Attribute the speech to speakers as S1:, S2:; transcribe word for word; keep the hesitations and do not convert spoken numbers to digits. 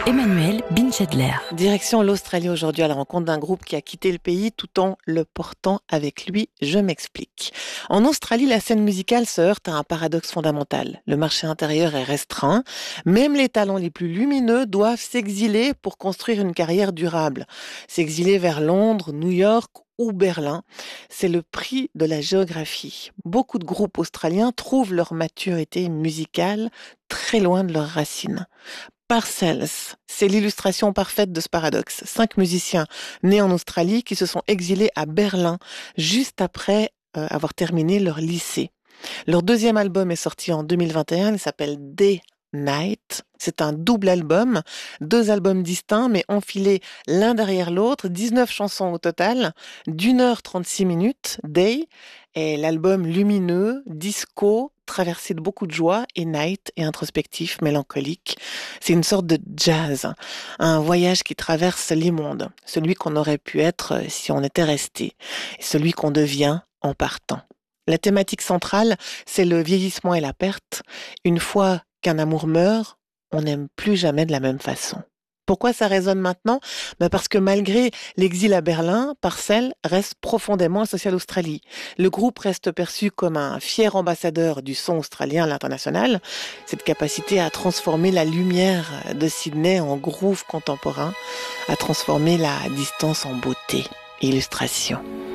S1: Emmanuel Binchedler.
S2: Direction l'Australie aujourd'hui à la rencontre d'un groupe qui a quitté le pays tout en le portant avec lui. Je m'explique. En Australie, la scène musicale se heurte à un paradoxe fondamental. Le marché intérieur est restreint. Même les talents les plus lumineux doivent s'exiler pour construire une carrière durable. S'exiler vers Londres, New York ou Berlin, c'est le prix de la géographie. Beaucoup de groupes australiens trouvent leur maturité musicale très loin de leurs racines. Parcells, c'est l'illustration parfaite de ce paradoxe. Cinq musiciens nés en Australie qui se sont exilés à Berlin juste après euh, avoir terminé leur lycée. Leur deuxième album est sorti en deux mille vingt et un, il s'appelle Day Night. C'est un double album, deux albums distincts mais enfilés l'un derrière l'autre, dix-neuf chansons au total, d'une heure trente-six minutes. Day est l'album lumineux, disco, traversé de beaucoup de joie, et Night est introspectif, mélancolique. C'est une sorte de jazz, un voyage qui traverse les mondes, celui qu'on aurait pu être si on était resté, et celui qu'on devient en partant. La thématique centrale, c'est le vieillissement et la perte. Une fois qu'un amour meurt, on n'aime plus jamais de la même façon. Pourquoi ça résonne maintenant ? Ben parce que malgré l'exil à Berlin, Parcells reste profondément associé à l'Australie. Le groupe reste perçu comme un fier ambassadeur du son australien à l'international. Cette capacité à transformer la lumière de Sydney en groove contemporain, à transformer la distance en beauté et illustration.